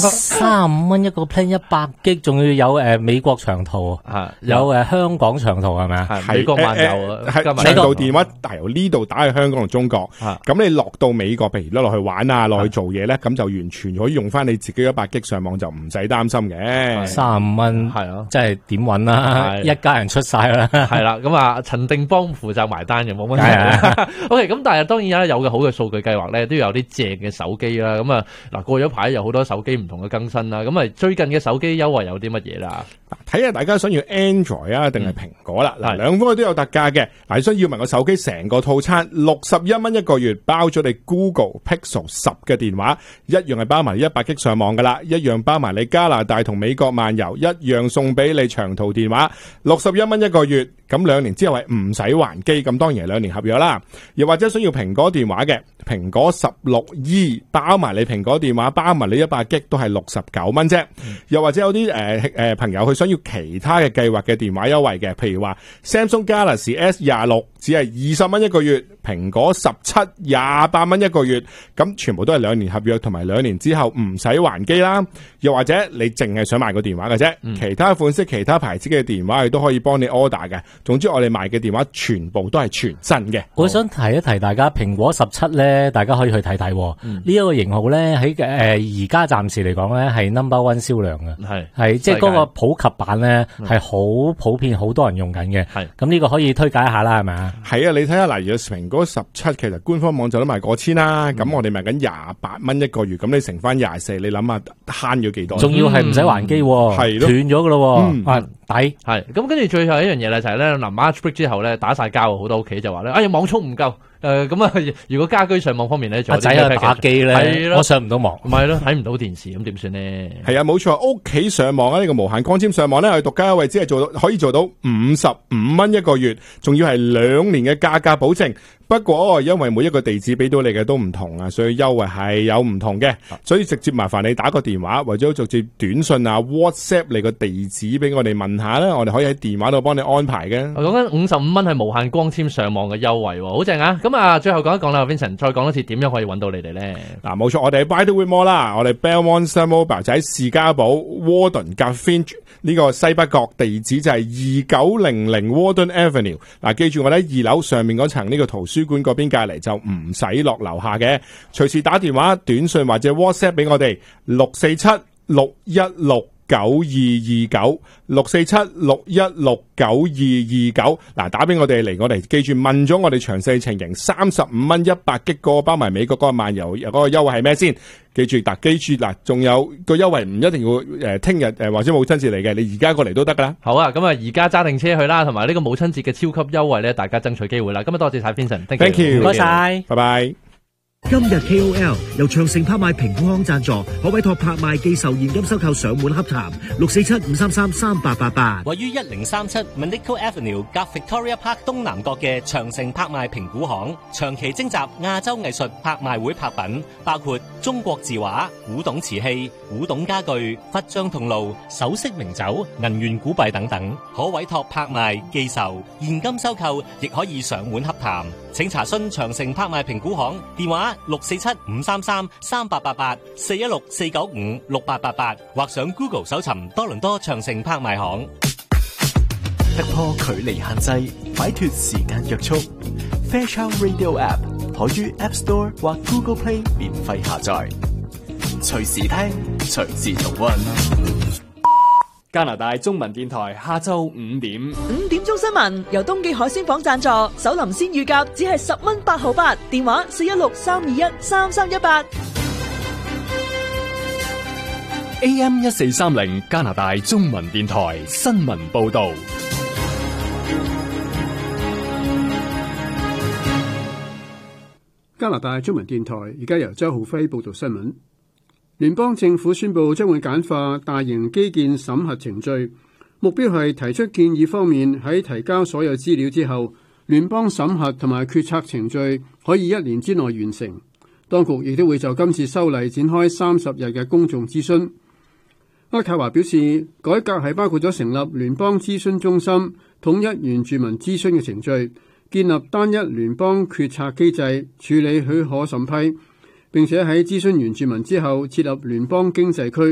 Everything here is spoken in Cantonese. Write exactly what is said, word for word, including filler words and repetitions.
三十五蚊一個 plan 一百 G， 仲要有誒、呃、美國長途，啊、有誒、呃、香港長途係咪啊？ 係美國漫遊啊， 係長途電話，但由呢度打去香港同中國，咁你落到美國，譬如落落去玩啊，落去做嘢咧，咁就完全可以用翻你自己一百 G 上網，就唔使擔心嘅。 三十五蚊係咯，即係點搵啦？一家人出晒啦， 係啦。咁啊，陳定邦負責埋單嘅，冇問題。O K，咁但係當然有有嘅好嘅數據計劃咧，都要有啲正嘅手機啦。咁啊，嗱過咗排有好多手機唔同嘅更新啦。咁啊，最近嘅手機優惠有啲乜嘢啦？ 睇下大家想要 Android 啊，定係蘋果啦。嗱、嗯，兩方都有特價嘅。嗱，需要問個手機成個套餐六十一蚊一個月，包咗你 Google Pixel 十嘅電話，一樣係包埋一百 G 上網噶啦，一樣包埋你加拿大同美國漫遊，一樣送俾你長途電話，六十一蚊一個月。咁兩年之後係唔使還機，咁當然係兩年合約啦。又或者想要蘋果電話嘅，蘋果十六 E 包埋你蘋果電話，包埋你一百 G 都係六十九蚊啫。又或者有啲誒誒朋友佢想要其他嘅計劃嘅電話優惠嘅，譬如話 Samsung Galaxy S 廿六只係二十蚊一個月，蘋果十七廿八蚊一個月，咁全部都係兩年合約，同埋兩年之後唔使還機啦。又或者你淨係想買個電話嘅啫，嗯、其他款式、其他牌子嘅電話，佢都可以幫你 order 嘅。總之我哋賣嘅電話全部都係全新嘅。 我想提一提大家，蘋果十七咧，大家可以去睇睇。呢、嗯、一、這個型號咧喺誒而家暫時嚟講咧係 number one 銷量嘅，係係即係嗰個普及版咧係好普遍，好多人用緊嘅。係咁呢個可以推介一下啦，係咪啊？ 係啊，你睇下嗱，如果蘋果十七其實官方網站都賣過千啦，咁、嗯、我哋賣緊廿八蚊一個月，咁你乘翻廿四，你諗下慳咗幾多？ 仲要係唔使還機，係斷咗噶咯，啊抵係咁，跟住最後一樣嘢咧就係咧，嗱 March Break 之後咧打晒交，好多屋企就話咧，哎呀網速唔夠。誒，咁啊，如果家居上網方面咧，阿仔啊打機咧，我上唔到網， 唔係咯，睇唔到電視，咁點算咧？ 係啊，冇錯，屋企上網啊，呢、這個無限光纖上網咧，我哋獨家優惠只係做到可以做到五十五蚊一個月，仲要係兩年嘅價格保證。不過因為每一個地址俾到你嘅都唔同啊，所以優惠係有唔同嘅，所以直接麻煩你打個電話，或者直接短信啊 WhatsApp 你個地址俾我哋問下啦，我哋可以喺電話度幫你安排嘅。 我講緊五十五蚊係無限光纖上網嘅優惠，好正啊！咁啊，最後講一講啦 ，Vincent 再講多次點樣可以揾到你哋咧？嗱， 冇錯，我哋喺 Buy the Way Mall 啦，我哋 Belmont Mobile 就喺士嘉堡 Warden 夾 Finch 呢個西北角，地址就係二九零零 Warden Avenue。嗱，記住我哋喺二樓上面嗰層呢個圖書館嗰邊隔籬，就唔使落樓下嘅，隨時打電話、短信或者 WhatsApp 俾我哋六四七六一六九二二九六四七六一六九二二九。嗱，打俾我哋嚟，我哋記住問咗我哋詳細情形，三十五蚊一百 G 個包埋美國嗰個漫遊嗰個優惠係咩先？記住，嗱，記住嗱，仲有個優惠唔一定要誒聽日誒或者母親節嚟嘅，你而家過嚟都得噶啦。 好啊，咁啊而家揸定車去啦，同埋呢個母親節嘅超級優惠咧，大家爭取機會啦。今日多謝晒 Vincent，thank you， 唔該晒， 拜拜。 今日 K O L 由長盛拍賣蘋果行贊助，可委託拍賣寄售現金收購上門洽談六四七五三三三八八八。 位於一零三七 Manico Avenue 夾 Victoria Park 東南角嘅長盛拍賣評估行，長期徵集亞洲藝術拍賣會拍品，包括中國字畫、古董瓷器、古董家具、佛像銅爐、首飾名酒、銀元古幣等等，可委託拍賣寄售現金收購，亦可以上門洽談。請查詢長盛拍賣評估行電話六四七五三三三八八八四一六四九五六八八八，或上 Google 搜尋多倫多長盛拍賣行。 突破距離限制，擺脫時間約束。Fairchild Radio App 可於 App Store 或 Google Play 免費下載，隨時聽，隨時重溫。 加拿大中文電台下晝五點， 五點鐘新聞由東記海鮮舫贊助，手林鮮乳鴿只係十蚊八毫八，電話四一六三二一三三一八。 A M 一四三零加拿大中文電台新聞報道。 加拿大中文電台而家由周浩輝報道新聞。聯邦政府宣布將會簡化大型基建審核程序，目標係提出建議方面喺提交所有資料之後，聯邦審核同埋決策程序可以一年之內完成。當局亦都會就今次修例展開三十日嘅公眾諮詢。渥太華表示，改革係包括咗成立聯邦諮詢中心、統一原住民諮詢嘅程序、建立單一聯邦決策機制、處理許可審批，並且喺諮詢原住民之後設立聯邦經濟區。